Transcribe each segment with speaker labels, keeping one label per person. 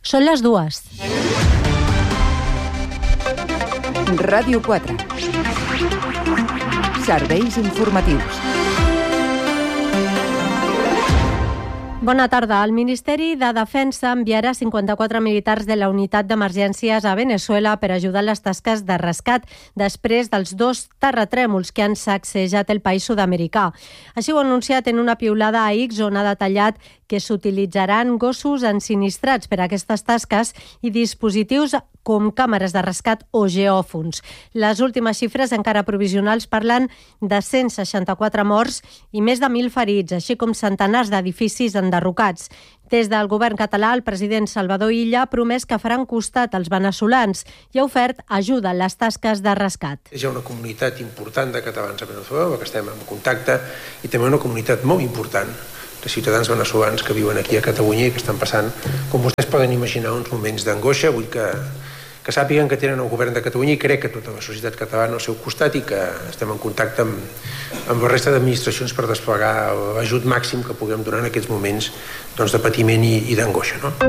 Speaker 1: Són les 2.
Speaker 2: Ràdio 4. Serveis informatius.
Speaker 1: Bona tarda. El Ministeri de Defensa enviarà 54 militars de la unitat d'emergències a Veneçuela per ajudar en les tasques de rescat després dels 2 terratrèmols que han sacsejat el país sud-americà. Així ho ha anunciat en una piulada a X, on ha detallat que s'utilitzaran gossos ensinistrats per a aquestes tasques i dispositius com càmeres de rescat o geòfons. Les últimes xifres, encara provisionals, parlen de 164 morts i més de 1.000 ferits, així com centenars d'edificis enderrocats. Des del govern català, el president Salvador Illa ha promès que faran costat als veneçolans i ha ofert ajuda en les tasques de rescat.
Speaker 3: Hi ha una comunitat important de catalans a Veneçuela, que estem en contacte, i també una comunitat molt important de ciutadans veneçolans que viuen aquí a Catalunya i que estan passant, com vostès poden imaginar, uns moments d'angoixa. Vull que sàpiguen que tenen el govern de Catalunya i crec que tota la societat catalana al seu costat i que estem en contacte amb la resta d'administracions per desplegar l'ajut màxim que puguem donar en aquests moments de patiment i d'angoixa, no?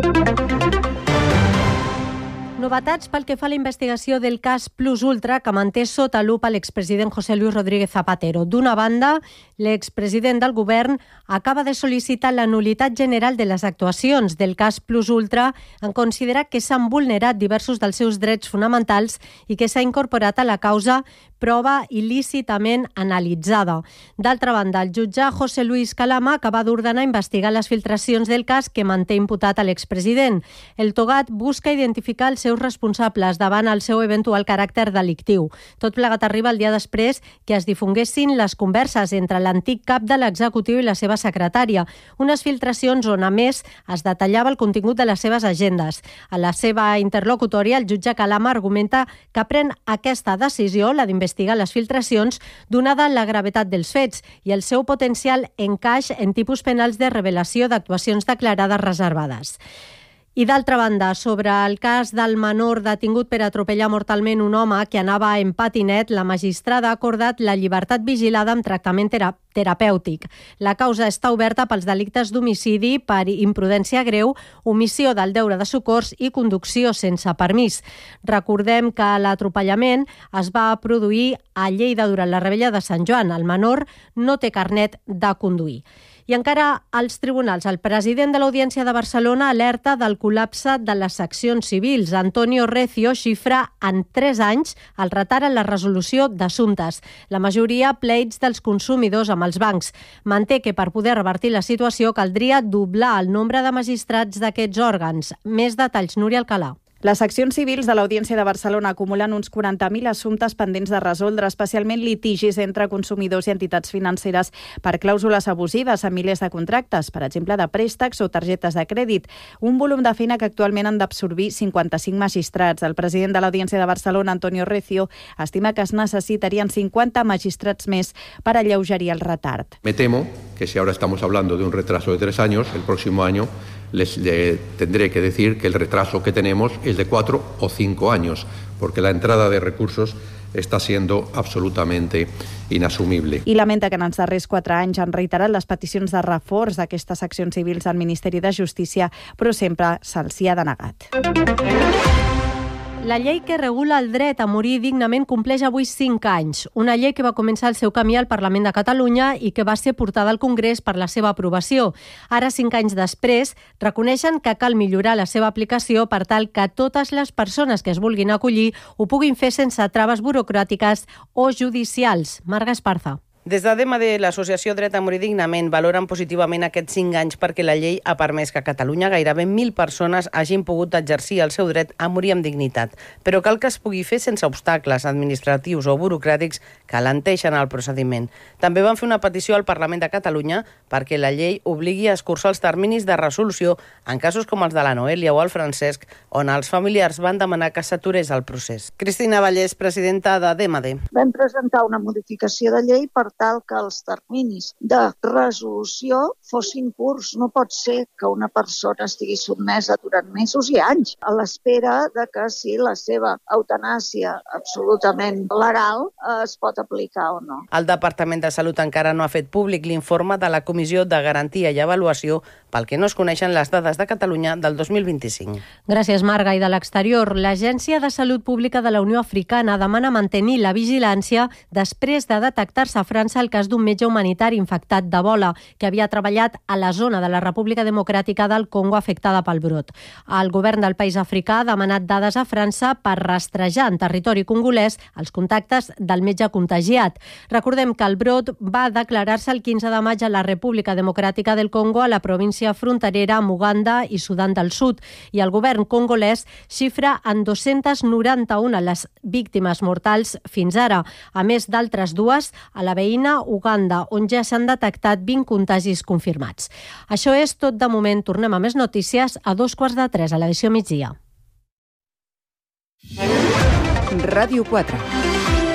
Speaker 1: Novetats pel que fa a la investigació del cas Plus Ultra, que manté sota lupa l'expresident José Luis Rodríguez Zapatero. D'una banda, l'expresident del govern acaba de sol·licitar la nul·litat general de les actuacions del cas Plus Ultra en considerar que s'han vulnerat diversos dels seus drets fonamentals i que s'ha incorporat a la causa prova il·lícitament analitzada. D'altra banda, el jutge José Luis Calama acaba d'ordenar investigar les filtracions del cas que manté imputat a l'expresident. El togat busca identificar els seus responsables davant el seu eventual caràcter delictiu. Tot plegat arriba el dia després que es difonguessin les converses entre l'antic cap de l'executiu i la seva secretària, unes filtracions on, a més, es detallava el contingut de les seves agendes. A la seva interlocutòria, el jutge Calama argumenta que pren aquesta decisió, la d'investigar les filtracions, donada la gravetat dels fets i el seu potencial encaix en tipus penals de revelació d'actuacions declarades reservades. I d'altra banda, sobre el cas del menor detingut per atropellar mortalment un home que anava en patinet, la magistrada ha acordat la llibertat vigilada amb tractament terapèutic. La causa està oberta pels delictes d'homicidi per imprudència greu, omissió del deure de socors i conducció sense permís. Recordem que l'atropellament es va produir a Lleida durant la rebella de Sant Joan. El menor no té carnet de conduir. I encara als tribunals, el president de l'Audiència de Barcelona alerta del col·lapse de les seccions civils. Antonio Recio xifra en 3 anys el retard en la resolució d'assumptes. La majoria pleits dels consumidors amb els bancs. Manté que per poder revertir la situació caldria doblar el nombre de magistrats d'aquests òrgans. Més detalls, Núria Alcalà.
Speaker 4: Les seccions civils de l'Audiència de Barcelona acumulen uns 40.000 assumptes pendents de resoldre, especialment litigis entre consumidors i entitats financeres per clàusules abusives a milers de contractes, per exemple de préstecs o targetes de crèdit. Un volum de feina que actualment han d'absorbir 55 magistrats. El president de l'Audiència de Barcelona, Antonio Recio, estima que es necessitarien 50 magistrats més per alleugerir el retard.
Speaker 5: Me temo que si ahora estamos hablando de un retraso de 3 años, el próximo año les tendré que decir que el retraso que tenemos es de 4 o 5 años, porque la entrada de recursos està siendo absolutamente inasumible.
Speaker 4: I lamenta que en els darrers 4 anys han reiterat les peticions de reforç d'aquestes seccions civils al Ministeri de Justícia, però sempre se'ls hi ha denegat.
Speaker 1: La llei que regula el dret a morir dignament compleix avui 5 anys. Una llei que va començar el seu camí al Parlament de Catalunya i que va ser portada al Congrés per la seva aprovació. Ara, 5 anys després, reconeixen que cal millorar la seva aplicació per tal que totes les persones que es vulguin acollir ho puguin fer sense traves burocràtiques o judicials. Marga Esparza.
Speaker 6: Des de DEMADE, l'associació Dret a Morir Dignament valoren positivament aquests 5 anys perquè la llei ha permès que a Catalunya gairebé 1.000 persones hagin pogut exercir el seu dret a morir amb dignitat. Però cal que es pugui fer sense obstacles administratius o burocràtics que alenteixen el procediment. També van fer una petició al Parlament de Catalunya perquè la llei obligui a escurçar els terminis de resolució en casos com els de la Noèlia o el Francesc, on els familiars van demanar que s'aturés el procés. Cristina Vallès, presidenta de DEMADE.
Speaker 7: Vam presentar una modificació de llei per tal que els terminis de resolució fossin curts. No pot ser que una persona estigui sotmesa durant mesos i anys a l'espera de que si la seva eutanàsia absolutament legal es pot aplicar o no.
Speaker 6: El Departament de Salut encara no ha fet públic l'informe de la Comissió de Garantia i Avaluació, pel que no es coneixen les dades de Catalunya del 2025.
Speaker 1: Gràcies, Marga. I de l'exterior, l'Agència de Salut Pública de la Unió Africana demana mantenir la vigilància després de detectar-se a França el cas d'un metge humanitari infectat d'Ebola que havia treballat a la zona de la República Democràtica del Congo afectada pel brot. El govern del país africà ha demanat dades a França per rastrejar en territori congolès els contactes del metge contagiat. Recordem que el brot va declarar-se el 15 de maig a la República Democràtica del Congo, a la província fronterera amb Uganda i Sudan del Sud, i el govern congolès xifra en 291 les víctimes mortals fins ara, a més d'altres dues a la veïna Uganda, on ja s'han detectat 20 contagis confirmats. Això és tot de moment. Tornem a més notícies a 2:15 a l'edició migdia.
Speaker 2: Ràdio 4.